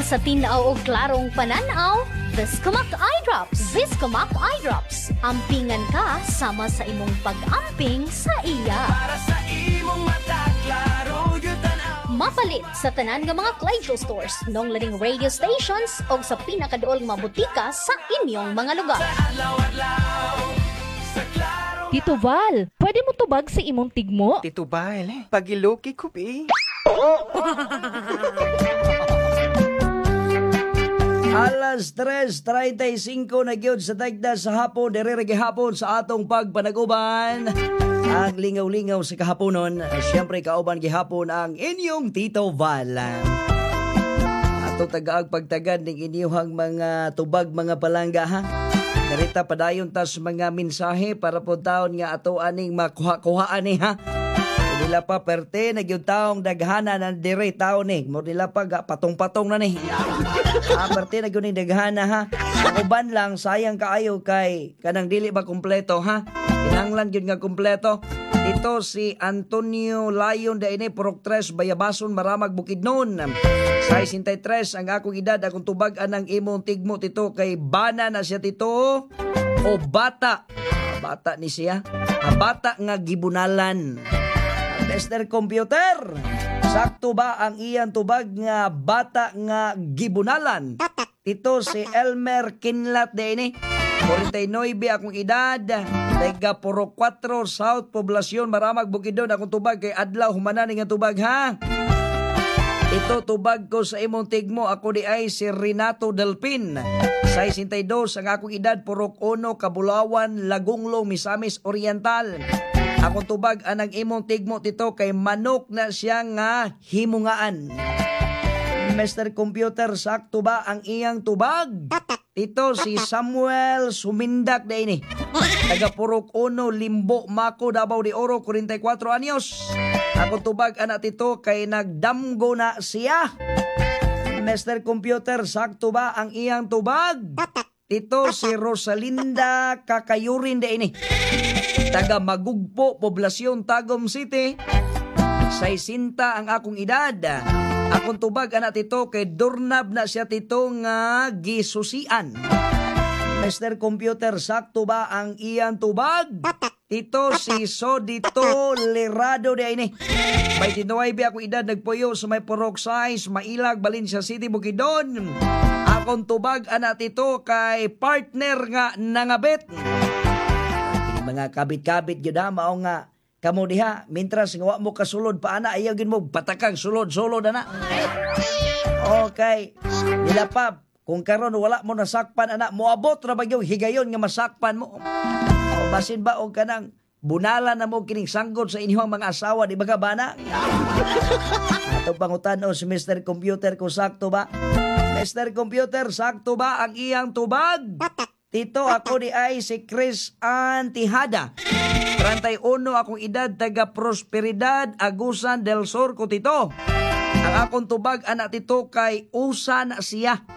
sa tinaw o klarong pananaw, Viscomac Eye Drops. Viscomac Eye Drops. Ampingan ka sama sa imong pag-amping sa iya. Para sa imong mata, klaro yun tanaw. Mapalit sa tanan nga mga Clyde stores, nong laning radio stations o sa pinakaduol nga butika sa inyong mga lugar. Adlaw-adlaw, sa klaro. Tito Val, pwede mo tubag sa imong tigmo? Tito Bal, pagiluki ko Alas 3:35 na gyud sa tagda sa hapon, direrege hapon sa atong pagpanag-uban. Ang lingaw-lingaw sa kahaponon, siyempre kauban gihapon ang inyong Tito Val. Atong tagaag pagtagad ng inyong mga tubag mga palangga ha. Narita padayon tas mga mensahe para po taon nga ato aning makuha-kuhaan ni ha. Nila pa perte nagyud taong daghana ng dire taon ni. Mo nila pa patong-patong na ni. Perte nagyud ni daghana ha. Ang uban lang sayang kaayo kay kanang dili ba kumpleto ha. Kinahanglan gyud nga kumpleto. Ito si Antonio Layon da ini Purok 3 Bayabason Maramag Bukidnon. Sa 63 ang akong edad akong tubag anang imong tigmo tito kay bana na siya tito o bata. Bata ni siya. Bata nga gibunalan. Mr. Computer, sakto ba ang iyang tubag nga bata nga gibunalan? Ito si Elmer Kinlat de ini. 49 akong edad. Tega Puro 4 South Poblacion Maramag Bukidnon akong tubag kay adlaw humanan nga tubag ha. Ito tubag ko sa imong tigmo ako di ay si Renato Delpin. 62 ang akong edad Purok 1 Kabulawan Lagunglo Misamis Oriental. Akong tubag anang imong tigmo tito kay manok na siya nga himungaan. Mr. Computer, sakto ba ang iyang tubag? Ito si Samuel Sumindak na ini. Taga Purok 1, Limbo, Mako, Davao de Oro, 44 anyos. Akong tubag anak tito kay nagdamgo na siya. Mr. Computer, sakto ba ang iyang tubag? Ito si Rosalinda Kakayurin de ini. Taga Magugpo, Poblasyon, Tagum City. 60 ang akong edad. Akong tubag anak tito kay Dornab na siya tito nga gisusian. Mr. Computer, sakto ba ang iyang tubag? Ito si Sodito Lerado de ini. 29 akong edad nagpuyo sa may Purok 6, Mailag, Valencia City, Bukidnon. Akong tubag anak tito kay partner nga nangabit. Mga kabit-kabit gyud mao nga kamo diha mintras nga wa mo kasulod pa ana ayaw gid mo patakang sulod-sulod ana. Okay. Nila pa kung karon wala mo nasakpan ana moabot ra ba yung higayon nga masakpan mo. O basin ba og kanang bunala na mo kining sanggol sa inyong mga asawa di ba ka bana? Ato pangutan-o si Mr. Computer kung sakto ba? Mr. Computer, sakto ba ang iyang tubag? Tito, ako di ay si Chris Antihada. 31 akong edad, taga Prosperidad, Agusan del Sur ko tito. Ang akong tubag, anak tito kay Usan siya.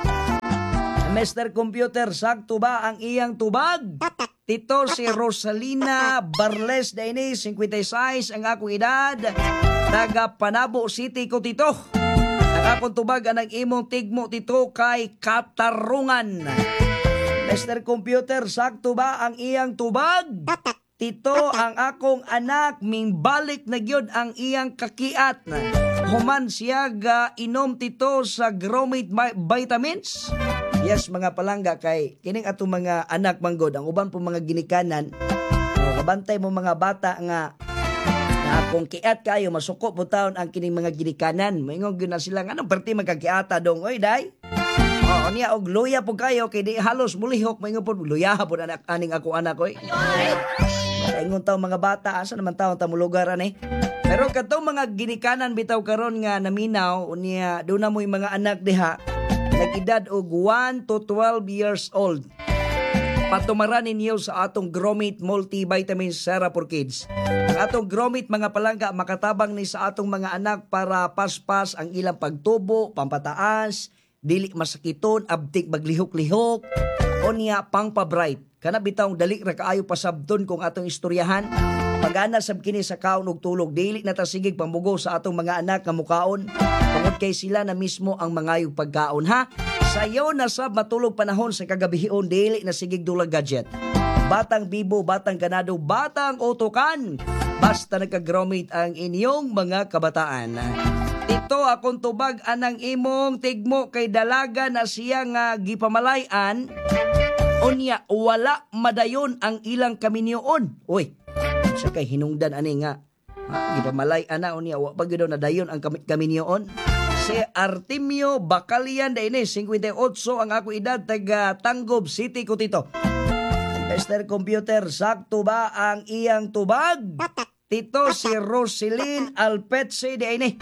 Mr. Computer, sakto ba ang iyang tubag? Tito, si Rosalina Barles de ini, 56 ang akong edad, taga Panabo City ko tito. Ang akong tubag, anang imong tigmo tito kay Katarungan. Mr. Computer, sakto ba ang iyang tubag? Tito, ang akong anak, mingbalik na gyud ang iyang kakiat. Human siya ga inom tito sa Gromate vitamins. Yes, mga palangga kay kining atong mga anak manggod, ang uban po mga ginikanan. Kabantay mo mga bata nga na kung kiat kayo, masuko po taon ang kining mga ginikanan. Mayroon gyud na sila, anong perti magkakiata dong, oy day? Oo niya, og luya po kayo, kay di halos mulihok, mayroon po, luya po anak, aning ako anak, oy. Ingon taong mga bata, asa naman taong tamulugaran eh. Pero katong mga ginikanan bitaw karon nga naminaw, unya doon na mo yung mga anak diha, nag-edad og 1 to 12 years old. Patumaran ninyo sa atong Gromate Multivitamin Sera for Kids. Ang atong Gromate mga palangga makatabang ni sa atong mga anak para paspas ang ilang pagtubo, pampataas, dili masakiton, abtik maglihok-lihok, o niya pang pabright. Kana bitawng dali ra kaayo pasabton kung atong istoryahan. Pagana sab kini sa kaon ug tulog, dili na ta sigig pambugo sa atong mga anak nga mukaon. Tungod kay sila na mismo ang mangayog pagkaon ha. Sayo na sab matulog panahon sa kagabihion, dili na sigig dulag gadget. Batang bibo, batang ganado, batang otokan. Basta nagka-gromate ang inyong mga kabataan. Ito akong tubag anang imong tigmo kay dalaga na siya nga gipamalayan. Unya wala madayon ang ilang kaminyoon. Uy, sa kay hinungdan ani nga. Gipamalayan na unya wa pa gyud na dayon ang kaminyoon. Si Artemio Bacalian de Ines, 58 ang ako edad, taga Tanggob City, Cotito. Mr. Computer, sakto ba ang iyang tubag? Tito si Roselyn Alpetse de Ine,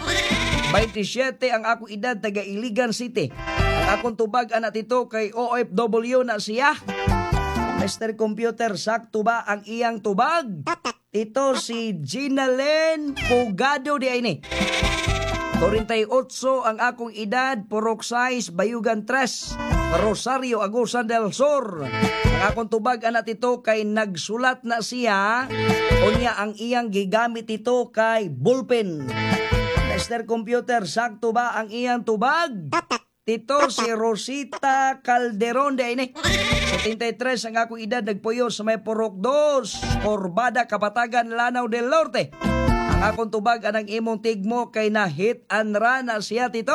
27 ang ako edad, taga Iligan City. Ang akong tubag anak tito kay OFW na siya. Mr. Computer, sakto ba ang iyang tubag? Tito si Ginalen Pugado de Ine, 48 ang akong edad, Purok Size, Bayugan 3, Rosario, Agusan del Sur. Ang akong tubag anak ito kay nagsulat na siya, unya ang iyang gigamit ito kay ballpen. Mr. Computer, sakto ba ang iyang tubag? Tito si Rosita Calderon de Ine, 73 ang akong edad, nagpuyo sa may Purok 2, Corbada, Kapatagan, Lanao del Norte. Ang akong tubag anang imong tigmo kay na hit and run na siya tito.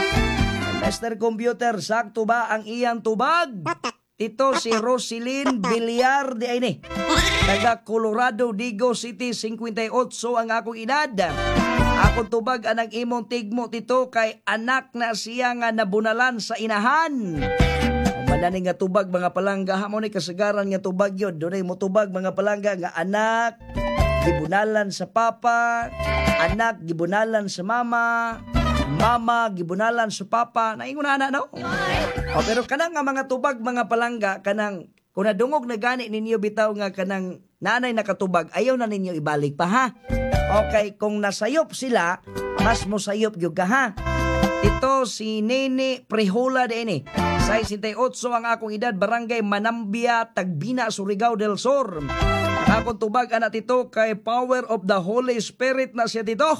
Mr. Computer, sakto ba ang iyang tubag? Tito si Roselyn Villar de Aine, taga Colorado, Digo City, 58 ang akong edad. Akong tubag anang imong tigmo tito kay anak na siya nga nabunalan sa inahan. Manani nga tubag mga palangga, mo ni kasagaran nga tubag yun. Doon mo tubag mga palangga nga anak gibunalan sa papa, anak gibunalan sa mama, mama gibunalan sa papa. Naingon na no? O, pero kanang nga mga tubag mga palangga, kanang kung nadungog na gani ninyo bitaw nga kanang nanay nakatubag, ayaw na ninyo ibalik pa ha. Okay, kung nasayop sila, mas mo sayop yung ka ha. Ito si Nene Prehola de Ine, 68 ang akong edad, Barangay Manambia, Tagbina, Surigao del Sur. Akong tubag anak tito kay Power of the Holy Spirit na siya tito.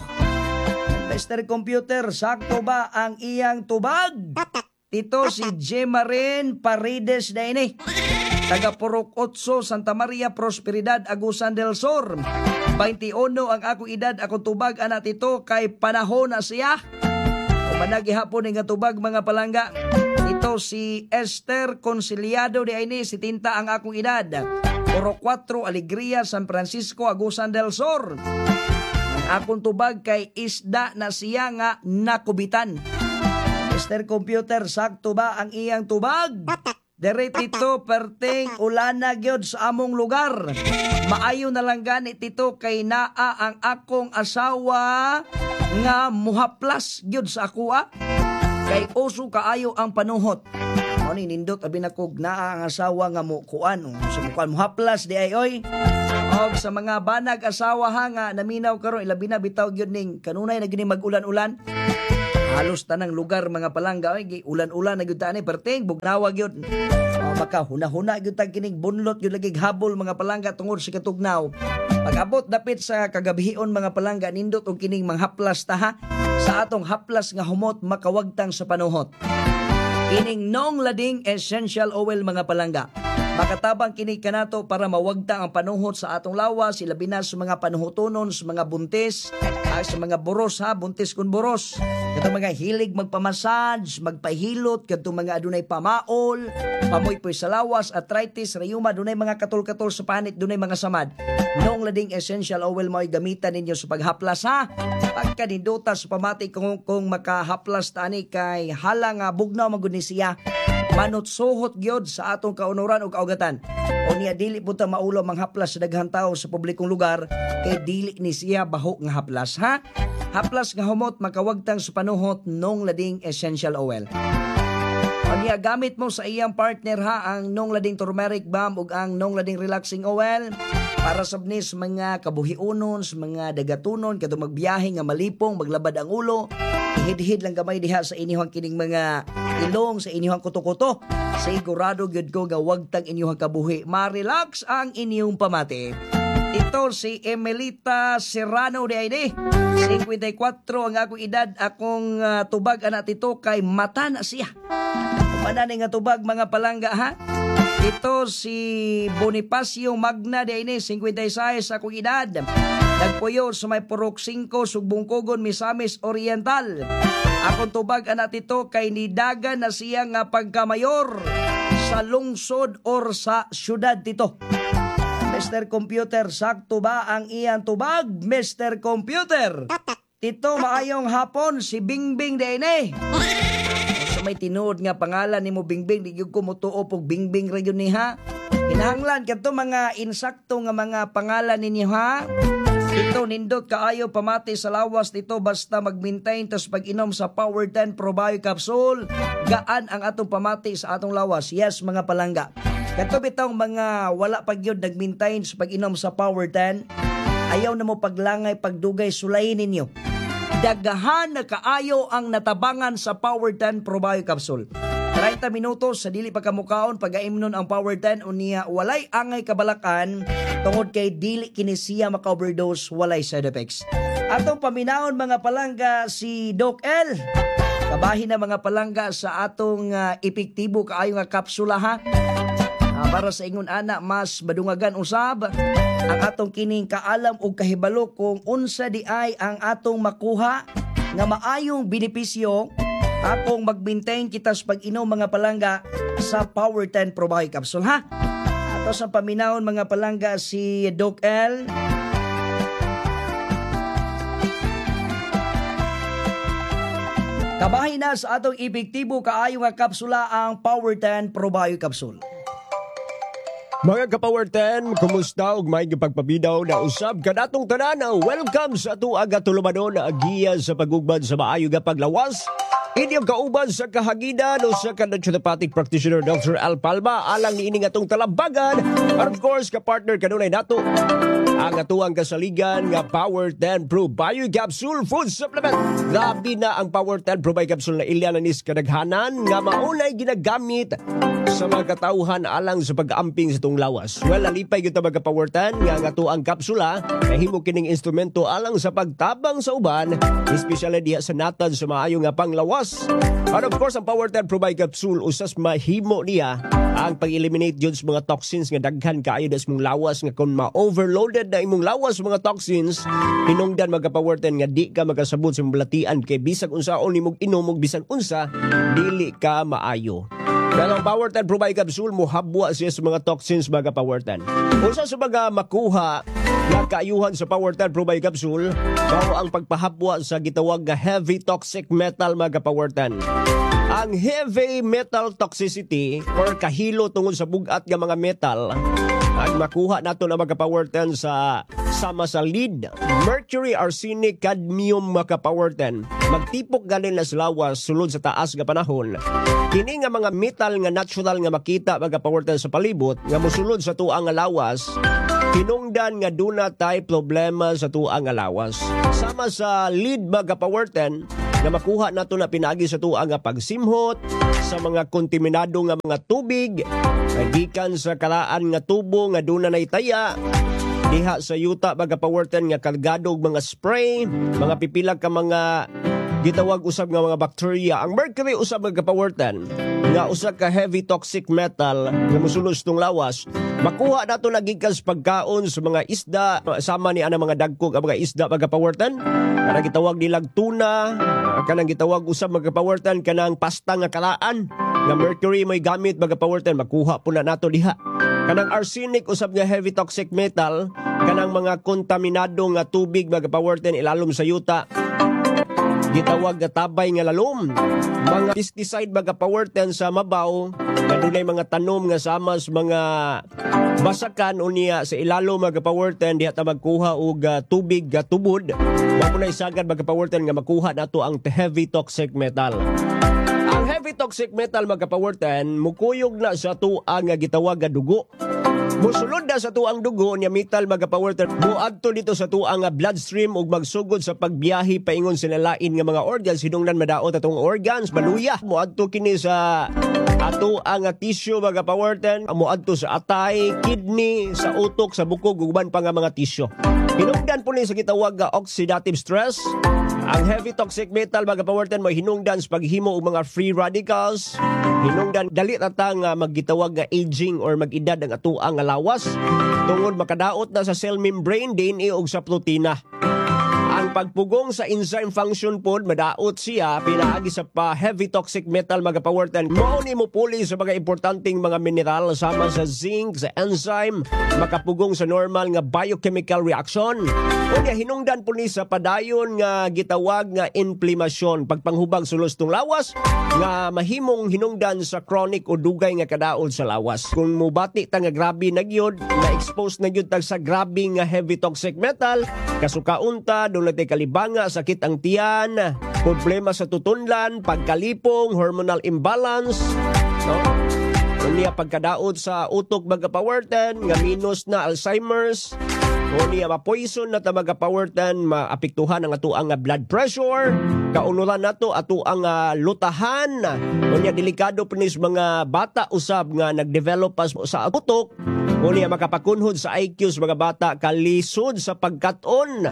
Mr. Computer, sakto ba ang iyang tubag? Tito si Jemarin Paredes de Ine, taga Purok 8, Santa Maria, Prosperidad, Agusan del Sur. 21 ang akong edad, akong tubag anak tito kay panahon na siya. Managi hapon nga tubag mga palangga. Ito si Esther Conciliado de Aine, 70 ang akong edad. Puro 4, Alegria, San Francisco, Agusan del Sur. Ang akong tubag kay isda na siya nga nakubitan. Mr. Computer, sakto ba ang iyang tubag? Dere tito perting ulana gyud sa among lugar. Maayo na lang gani tito kay naa ang akong asawa nga muhaplas gyud sa akoa. Kay uso kaayo ang panuhot. Ano ni nindot abi nakog naa ang asawa nga mo kuan sa mukan muhaplas di ay oy. Og sa mga banag asawa ha nga naminaw karon ilabi na bitaw gyud ning kanunay na gini mag-ulan-ulan. Halos tanang lugar mga palangga oy ulan-ulan na gyud tani perting bugnawa gyud. Maka huna-huna gyud tag kining bunlot gyud lagi habol mga palangga tungod sa katugnaw. Pag-abot dapit sa kagabihion mga palangga nindot og kining manghaplas ta ha. Sa atong haplas nga humot makawagtang sa panuhot. Kining Nong Lading Essential Oil mga palangga. Makatabang kini kanato para mawagtang ang panuhot sa atong lawas, ilabi na sa mga panuhotonon, sa mga buntis, sa mga boros ha, buntis kun boros. Katong mga hilig magpamassage, magpahilot, katong mga adunay pamaol, pamoy-poy sa lawas, arthritis, rayuma, dunay mga katol-katol sa panit, dunay mga samad. Nong Lading Essential Oil mo'y gamitan ninyo sa paghaplas ha. Pagkaninduta sa pamati kung makahaplas tani kay halang bugnaw magud ni siya. Manot suhot gyud sa atong kaunuran ug kaugatan. O niya dili punta maulo manghaplas sa daghang tawo sa publikong lugar kay dili ni siya baho nga haplas ha. Haplas nga humot makawagtang sa panuhot Nong Lading Essential Oil. O niya gamit mo sa iyang partner ha ang Nong Lading Turmeric Balm ug ang Nong Lading Relaxing Oil para sabnis mga kabuhiunon, sa mga dagatunon kadto magbiyahe nga malipong, maglabad ang ulo. Ihid-hid lang gamay diha sa inyong kining mga ilong, sa inyong kuto-kuto. Sigurado gyud ko nga wagtang inyong kabuhi. Ma-relax ang inyong pamati. Ito si Emelita Serrano de ID. 54 ang akong edad. Akong tubag anak ito kay mata na siya. Manani nga tubag mga palangga ha. Ito si Bonifacio Magna de ID. 56 akong edad. Nagpuyo sa may Purok 5, Sugbungkogon, Misamis Oriental. Akong tubag anak ito kay nidagan na siya nga pagkamayor sa lungsod or sa syudad dito. Mr. Computer, sakto ba ang iyang tubag, Mr. Computer? Tito, maayong hapon, si Bingbing Dene. So may tinuod nga pangalan ni mo Bingbing, di ko mutuo pog Bingbing rayon ni ha. Hinahanglan kato mga insakto nga mga pangalan ninyo ha. Ito nindot kaayo pamati sa lawas dito basta mag-maintain tos pag-inom sa Power 10 Probio Capsule. Gaan ang atong pamati sa atong lawas. Yes, mga palangga. Kato bitong mga wala pagyod nag-maintain sa pag-inom sa Power 10. Ayaw na mo paglangay pagdugay sulayin ninyo. Dagahan na kaayo ang natabangan sa Power 10 Probio Capsule. 30 minutos sa dili pagkamukaon pag-aimnon ang Power 10 unya walay angay kabalakan tungod kay dili kini siya maka-overdose, walay side effects. Atong paminaon mga palangga si Doc L. Kabahin na mga palangga sa atong epektibo kaayo nga kapsula ha. Para sa ingon ana mas badungagan usab ang atong kining kaalam ug kahibalo kung unsa di ay ang atong makuha nga maayong benepisyo akong mag-maintain kita sa pag-inom mga palangga sa Power 10 Probio Capsule ha. Ato sa paminahon mga palangga si Doc L. Kabahin na sa atong epektibo kaayo nga kapsula ang Power 10 Probio Capsule. Mga ka-Power 10, kumusta ug may pagpabidaw na usab kanatong tanan. Welcome sa ato aga tulumanon na agiya sa pagugban sa maayo nga paglawas. Inyong kauban sa kahaginan o sa naturopathic practitioner Dr. Al Palma alang niining atong talambagan. And of course, ka-partner kanunay nato ang atuang kasaligan nga Power 10 Probio Capsule Food Supplement. Grabe na ang Power 10 Probio Capsule na ilyanan is kadaghanan nga maunay ginagamit sa mga katauhan alang sa pag-amping sa itong lawas. Well, alipay kita mga Power 10 nga atuang kapsula na himo kining instrumento alang sa pagtabang sa uban, especially diha sa natad sa maayo nga panglawas. And of course, ang Power 10 Probio Capsule usas mahimo niya ang pag-eliminate yun sa mga toxins nga daghan kaayo sa mong lawas nga kung ma-overloaded na imong lawas mga toxins, hinungdan mga Power 10 nga di ka makasabot sa malatian kay bisag unsa o nimog inom og bisan unsa dili ka maayo. Pero ang Power 10 Probio Capsule muhabwa siya sa mga toxins mga Power 10. Unsa sa mga makuha nga kaayuhan sa Power 10 Probio Capsule, mao ang pagpahabwa sa gitawag nga heavy toxic metal mga Power 10. Ang heavy metal toxicity or kahilo tungod sa bugat nga mga metal ang makuha nato na mga Power 10 sa sama sa lead, mercury, arsenic, cadmium mga Power 10. Magtipok ganin na sa lawas sulod sa taas nga panahon. Kini nga mga metal nga natural nga makita mga Power 10 sa palibot nga mosulod sa tuang nga lawas, hinungdan nga duna tay problema sa tuang nga lawas. Sama sa lead mga Power 10 nga makuha nato na pinagi sa tuang nga pagsimhot sa mga kontaminado nga mga tubig, gikan sa kalaan nga tubo nga duna nay taya, diha sa yuta mga Power 10 nga kargado og mga spray, mga pipila ka mga gitawag usab nga mga bacteria. Ang mercury usab mga Power 10 nga usa ka heavy toxic metal nga mosulod sa tong lawas. Makuha nato na gikan sa pagkaon sa mga isda, sama ni ana mga dagkog ang mga isda mga Power 10. Kanang gitawag nilang tuna, kanang gitawag usab mga Power 10 kanang pasta nga kalaan nga mercury may gamit mga Power 10, makuha po na nato diha. Kanang arsenic usab nga heavy toxic metal, kanang mga kontaminado nga tubig mga Power 10 ilalom sa yuta, gitawag nga tabay nga lalom. Mga pesticide mga Power 10 sa mabaw, nga dunay mga tanom nga sama sa mga basakan unya sa ilalo mga Power 10 diha ta magkuha og tubig nga tubod. Mao na isagad mga Power 10 nga makuha nato ang heavy toxic metal. Ang heavy toxic metal mga Power 10 mukuyog na sa tuang nga gitawag nga dugo. Musulod na sa tuang dugo niya metal magapawerten muadto dito sa tuang bloodstream ug magsugod sa pagbiyahe paingon sinalain nga mga organs hinungdan madaot atong organs baluya muadto kini sa ato ang tissue magapawerten muadto sa atay, kidney, sa utok, sa bukog ug uban pa nga mga tissue. Hinungdan po ni sa gitawag nga oxidative stress. Ang heavy toxic metal magapawerten mo hinungdan sa paghimo og mga free radicals. Hinungdan dali ratang maggitawag nga aging or mag-edad ang atuang nga lawas tungod makadaot na sa cell membrane DNA ug sa protina. Ang pagpugong sa enzyme function pod madaot siya pinaagi sa heavy toxic metal magapawerten mao ni mo puli sa mga importanteng mga mineral sama sa zinc, sa enzyme makapugong sa normal nga biochemical reaction. Unya hinungdan po ni sa padayon nga gitawag nga inflammation pagpanghubag sa lustong lawas nga mahimong hinungdan sa chronic o dugay nga kadaot sa lawas. Kung mubati ta nga grabe na gyud na expose na gyud tag sa grabe nga heavy toxic metal kasukaunta natay kalibanga, sakit ang tiyan, problema sa tutunlan, pagkalipong, hormonal imbalance, no? Unya pagkadaot sa utok magapawerten, nga minus na Alzheimer's, unya mapoison na ta magapawerten, maapektuhan ang atuang blood pressure, kaunuran nato atuang lutahan, unya delikado pinis mga bata usab nga nagdevelop pas sa utok, unya makapakunhod sa IQ sa mga bata kalisod sa pagkaton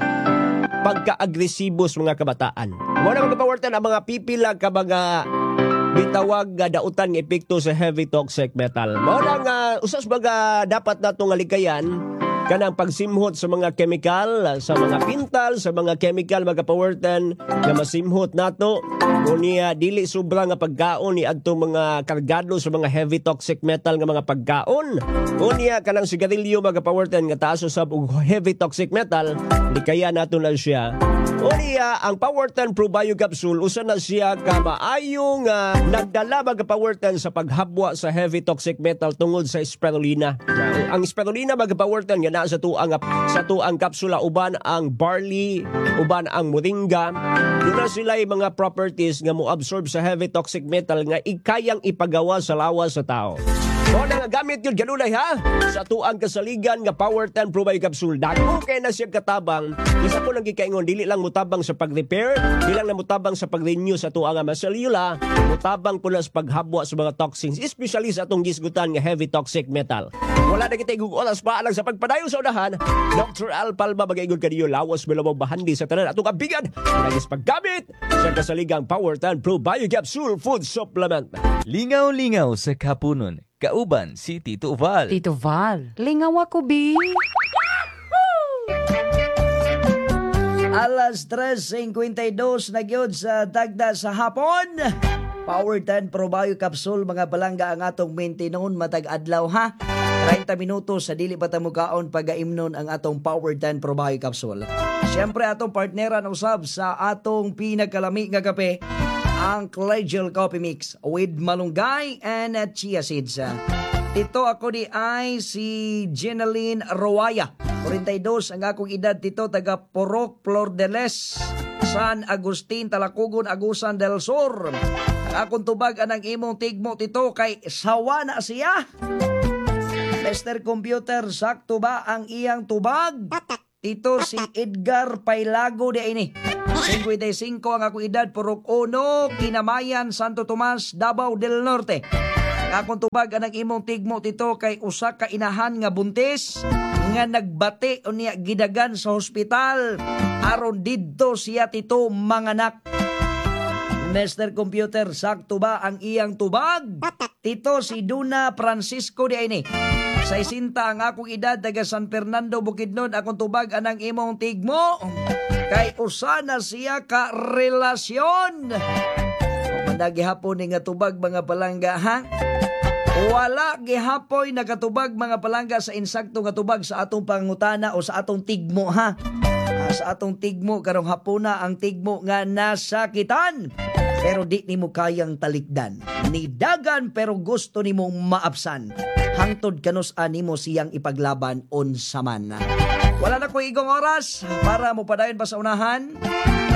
pagka-agresibo sa mga kabataan. Muna magapawerten ang mga pipila ka mga bitawag dautan ng epekto sa heavy toxic metal. Muna nga usas baga dapat natong alikayan kanang pagsimhot sa mga chemical, sa mga pintal, sa mga chemical magapawerten nga masimhot nato unya dili sobra nga pagkaon ni adtong mga kargado sa mga heavy toxic metal nga mga pagkaon. Unya kanang sigarilyo magapawerten nga taas usab og heavy toxic metal, di kaya nato na siya. Unya ang Powerten Pro Bio Capsule usa na siya ka maayong nagdala magapawerten sa paghabwa sa heavy toxic metal tungod sa spirulina. Ang spirulina magapawerten nga naa sa tuang kapsula uban ang barley, uban ang moringa. Duna sila mga properties nga mo-absorb sa heavy toxic metal nga ikayang ipagawa sa lawas sa tao. So nga gamit yun ganunay ha sa tuang kasaligan nga Powerten Pro Bio Capsule. Dako kay na siya katabang. Isa ko lang gikaingon dili lang mutabang sa pag-repair, dili lang mutabang sa pag-renew sa tuang maselula, mutabang pula sa paghabwa sa mga toxins, especially sa atong gisgutan nga heavy toxic metal. Wala na kita oras pa alang sa pagpadayon sa unahan. Dr. Al Palma magaingon kaniyo lawas bilawang bahandi sa tanan atong kabigan. Nagis paggamit sa kasaligang Powerten Pro Bio Capsule Food Supplement. Lingaw-lingaw sa kapunon. Kauban si Tito Val. Tito Val, lingaw ako, B. Alas 3:52 na gyud sa tagda sa hapon. Powerten Pro Bio Capsule mga balangga ang atong maintinon matag adlaw ha. 30 minutos sa dili pa ta mukaon pagaimnon ang atong Powerten Pro Bio Capsule. Siyempre atong partneran usab sa atong pinagkalami nga kape, ang Collegial Coffee Mix with malunggay and chia seeds. Dito ako di ay si Jenaline Roaya. 42 ang akong edad dito, taga Porok, Flordeles, San Agustin, Talacugon, Agusan del Sur. Ang akong tubag anang imong tigmo dito kay sawa na siya. Mr. Computer, sakto ba ang iyang tubag? Ito si Edgar Pailago de ini. 55 ang akong edad, Purok 1, Kinamayan, Santo Tomas, Davao del Norte. Ang akong tubag anang imong tigmo dito kay usa ka inahan nga buntis nga nagbati o niya gidagan sa hospital aron didto siya tito manganak. Mr. Computer, sakto ba ang iyang tubag? Tito si Duna Francisco de ini. 60 ang akong edad, taga San Fernando, Bukidnon. Akong tubag anang imong tigmo kay usa na siya ka relasyon. Managihapon ni nga tubag mga palangga ha. Wala gihapoy nagatubag mga palangga sa insakto nga tubag sa atong pangutana o sa atong tigmo ha. Sa atong tigmo karong hapuna ang tigmo nga nasakitan pero di nimo kayang talikdan. Nidagan pero gusto nimong maapsan. Hangtod kanus animo siyang ipaglaban unsa man. Wala na ko igong oras para mo padayon pa sa unahan.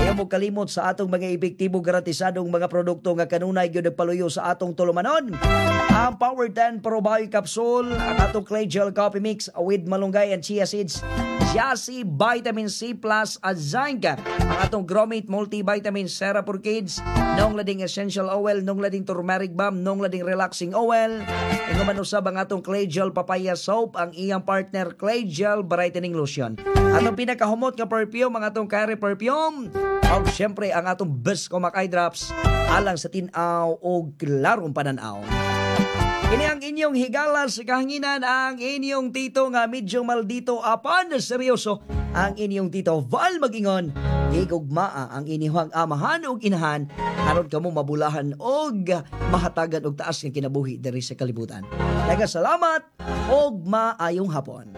Ayaw mo kalimot sa atong mga epektibo garantisadong mga produkto nga kanunay gyud nagpaluyo sa atong tulumanon. Ang Power 10 Probiotic Capsule, ang atong Clay Gel Coffee Mix with malunggay and chia seeds, Jassy Vitamin C Plus at Zinc, ang atong Gromate Multivitamin Syrup for Kids, nung lading Essential Oil, nung lading Turmeric Balm, nung lading Relaxing Oil, ing usab ang atong Clay Gel Papaya Soap, ang iyang partner Clay Gel Brightening Lotion. Atong pinakahumot nga perfume, ang atong Curry Perfume, o syempre ang atong Viscomac Eye Drops, alang sa tinaw o klarong pananaw. Kini ang inyong higala sa kahanginan, ang inyong tito nga medyo maldito apan seryoso, ang inyong tito Val Magingon. Higugmaa ang inyong amahan ug inahan aron kamo mabulahan og mahatagan og taas nga kinabuhi diri sa kalibutan. Nagasalamat og maayong hapon.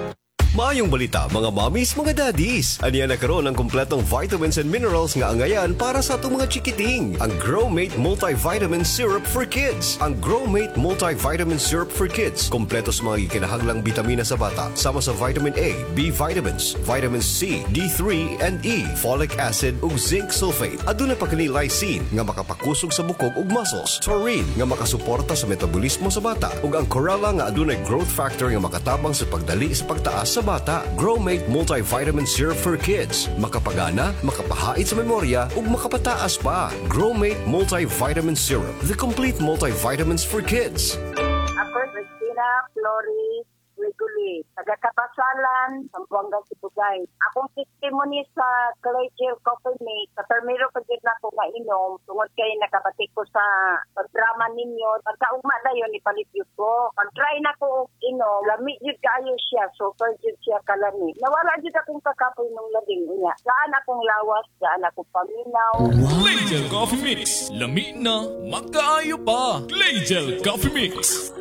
Maayong balita mga mommies, mga daddies. Aniya na karon ang kompletong vitamins and minerals nga angayan para sa atong mga chikiting. Ang Gromate Multivitamin Syrup for Kids. Ang Gromate Multivitamin Syrup for Kids. Kompleto sa mga kinahanglang bitamina sa bata. Sama sa vitamin A, B vitamins, vitamin C, D3 and E, folic acid ug zinc sulfate. Aduna pa kini lysine nga makapakusog sa bukog ug muscles. Taurine nga makasuporta sa metabolismo sa bata. Ug ang chlorella nga adunay growth factor nga makatabang sa pagdali sa pagtaas sa bata. Gromate Multivitamin Syrup for Kids. Makapagana, makapahait sa memorya, ug makapataas pa. Gromate Multivitamin Syrup. The complete multivitamins for kids. Ako, Christina Flori Reguli, taga-Kapasalan, Sambuanga, Sibugay. Akong testimony sa Clay Gel Coffee Mix, sa permiro pagkit na ako mainom, tungod kayo nakabatik ko sa pagdrama ninyo, pagkaugma na yun, ipalit yun ko. Pag-try na ko inom, lamig yun kayo siya, super yun siya kalami. Nawala yun akong kakapoy ng labing niya. Saan akong lawas, saan akong paminaw. Clay Gel Coffee Mix. Lami na, magkaayo pa. Clay Gel Coffee Mix.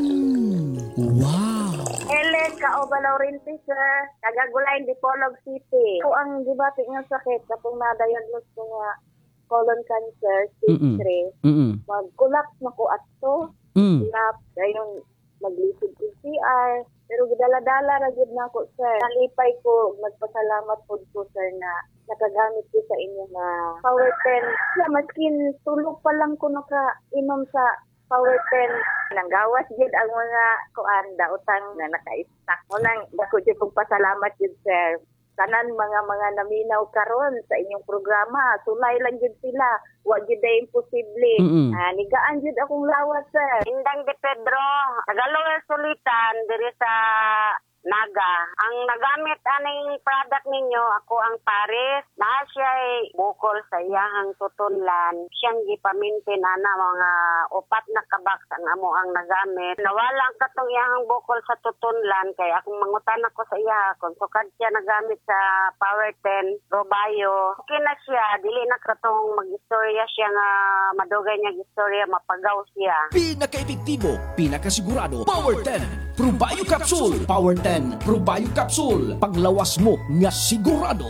Ellen, Kaobalaw Rinti, sir. Tagagulayin, Dipolog City. Ako ang dibati nga sakit, kapag na-diagnose ko nga colon cancer, stage 3. Mag-collapse na ko at to. Collapse. Ngayon, mag-lisod ko CR. Pero gidala-dala ragid na ako, sir. Nalipay ko, magpasalamat po ko, sir, na nakagamit ko sa inyo na Power 10. Maskin tulog pa lang ko nakainom sa Power 10. Nanggawas jud ang mga kuan daotang na naka-stack. Unang dako jud kong pasalamat jud, sir. Tanan mga naminaw karon sa inyong programa. Sulay lang jud sila. Wa jud ay imposible. Nigaan jud akong lawas, sir. Indang de Pedro, Tagalog Sulitan diri sa Naga. Ang nagamit aning product ninyo, ako ang Paris. Na siya bukol sa iyahang tutunlan. Siyang gipamintin ana mga 4 na kabaks ang amo ang nagamit. Nawala ang katong iyahang bukol sa tutunlan kay akong mangutan ako sa iya kung sukad siya nagamit sa Power 10 Robayo. Okay na siya, dili na katong mag-istorya siya nga madugay niya istorya, mapagaw siya. Pinaka-epektibo, pinakasigurado, Power 10 Probio Capsule. Power 10 Probio Capsule. Paglawas mo nga sigurado.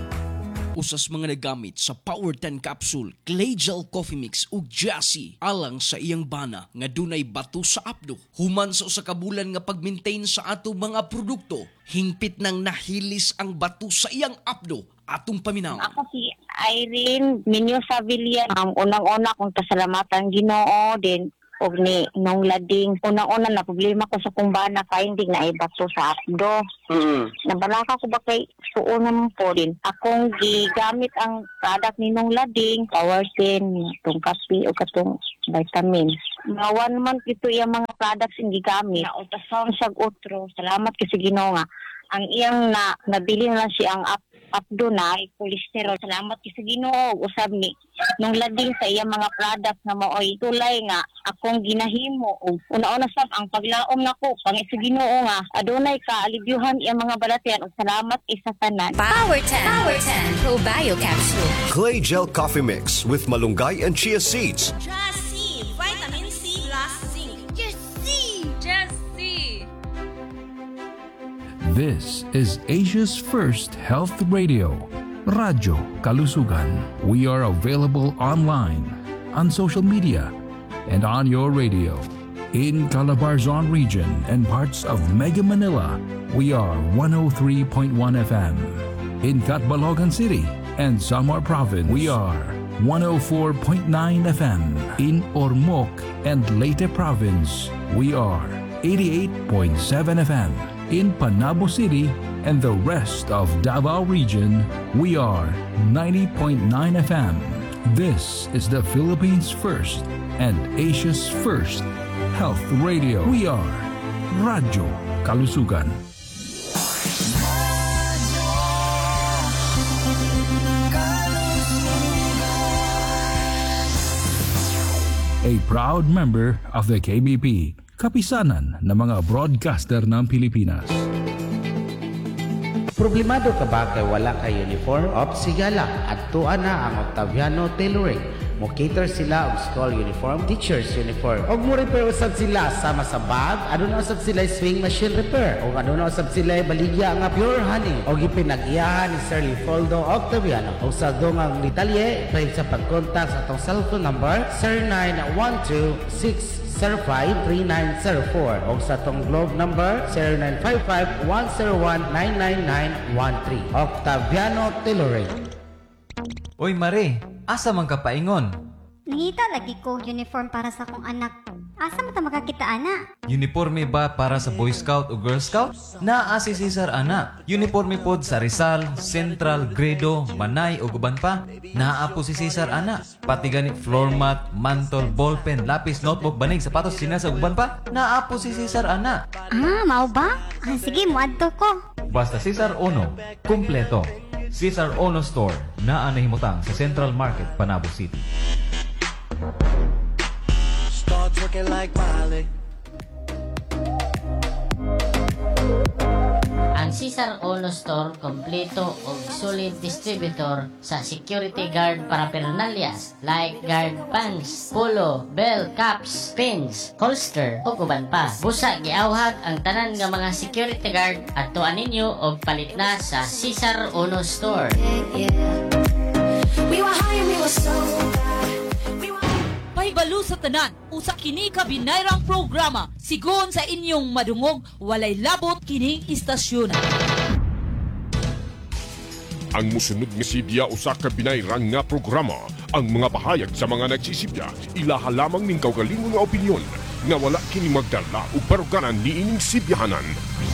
Usas mga nagamit sa Power 10 Capsule, Clay Gel Coffee Mix ug Jassy alang sa iyang bana nga dunay bato sa apdo. Human sa usa ka bulan nga pag-maintain sa ato mga produkto, hingpit nang nahilis ang bato sa iyang apdo. Atong paminaw. Ako si Irene Minyo Savillan. Unang-una kong pasalamatan Ginoo din og ni nung lading unang-una na problema ko sa kumbana finding na ibato sa apdo. Nabalaka ko ba kay suonon po din. Akong gigamit ang product ni nung lading, Power 10, itong kape o katong vitamin. Mga 1 month ito yung mga products yung gigamit. Ultrasound sa utro. Salamat kasi Ginoo nga. Ang iyang nabili na siya ang apdo na cholesterol. Salamat kasi Ginoo. Usab ni nung lading sa iyang mga product na maoy tulay nga akong ginahimo. Una-una sab ang paglaom nako pangit sa Ginoo nga adunay ka alibyuhan iyang mga balatian ug salamat isa tanan. Power 10 Probio Capsule. Clay Gel Coffee Mix with malunggay and chia seeds. Jassy Vitamin C plus Zinc. Jassy. This is Asia's first health radio, Radyo Kalusugan. We are available online, on social media, and on your radio. In Calabarzon region and parts of Mega Manila, we are 103.1 FM. In Catbalogan City, and Samar Province. We are 104.9 FM in Ormoc and Leyte Province. We are 88.7 FM in Panabo City and the rest of Davao Region. We are 90.9 FM. This is the Philippines' first and Asia's first health radio. We are Radyo Kalusugan. A proud member of the KBP, kapisanan ng mga broadcaster ng Pilipinas. Problemado ka ba kay wala ka uniform? Sigala, adtuan na ang Octaviano Tailoring. Mo-cater sila og school uniform, teacher's uniform. Og mo repair usab sila sama sa bag, aduna usab sila swing machine repair. Og aduna usab sila baligya nga pure honey. Og ipinag-iyahan ni Sir Leopoldo Octaviano. Og sa dongang detalye, pwede sa pag-contact sa atong cellphone number 0912-605-3904 o sa atong globe number 0955-101-99913. Octaviano Tailoring. Oy Mare, asa man ka paingon? Nangita lagi ko uniform para sa akong anak. Asa mo ta makakita ana? Uniforme ba para sa Boy Scout o Girl Scout? Naa si Cesar ana. Uniforme pod sa Rizal, Central, Gredo, Manay o guban pa. Naa po si Cesar ana. Pati gani floor mat, mantle, ballpen, lapis, notebook, banig, sapatos, sinas o guban pa. Naa po si Cesar ana. Mao ba? Sige, muadto ko. Basta Cesar Ono, kumpleto. Cesar Ono Store, naa nahimutang sa Central Market, Panabo City. Start talking like Miley. Ang Cesar Ono Store kompleto og solid distributor sa security guard paraphernalias like guard pants, polo, belt, caps, pins, holster ug uban pa. Busa giawhag ang tanan nga mga security guard adtuan ninyo og palit na sa Cesar Ono Store. We were high and we were so Pahibalo sa tanan, usa kini ka binayrang programa. Sigon sa inyong madungog, walay labot kining istasyon. Ang musunod nga sibya usa ka binayrang nga programa. Ang mga bahayag sa mga nagsisibya, ilaha lamang ning kaugalingon nga opinyon nga wala kini magdala o baruganan ni ining sibyahanan.